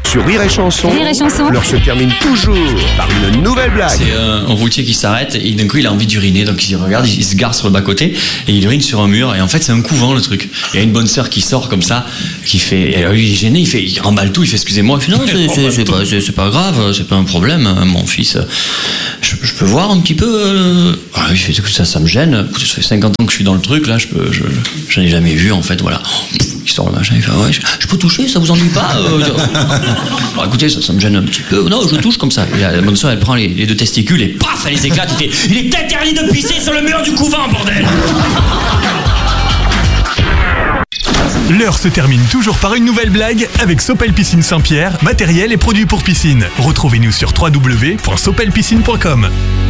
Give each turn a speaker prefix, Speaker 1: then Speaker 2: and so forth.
Speaker 1: Sur Rire et Chanson,
Speaker 2: Rire et Chanson.
Speaker 1: l'heure se termine toujours par une nouvelle blague.
Speaker 3: C'est un routier qui s'arrête et d'un coup il a envie d'uriner, donc il regarde, il se gare sur le bas-côté et il urine sur un mur, et en fait c'est un couvent le truc. Il y a une bonne sœur qui sort comme ça, qui fait, et alors, lui il est gêné, il remballe tout, il fait excusez-moi, il fait non c'est pas grave, c'est pas un problème, mon fils, je peux voir un petit peu, il fait ça me gêne, ça fait 50 ans que je suis dans le truc, là j'en ai jamais vu en fait, voilà. Il sort le machin, il fait ouais, je peux toucher, ça vous ennuie pas bon, écoutez, ça me gêne un petit peu. Non, je touche comme ça. Et la bonne soeur, elle prend les deux testicules et paf, elle les éclate. Il est interdit de pisser sur le mur du couvent, bordel.
Speaker 4: L'heure se termine toujours par une nouvelle blague avec Sopel Piscine Saint-Pierre, matériel et produits pour piscine. Retrouvez-nous sur www.sopelpiscine.com.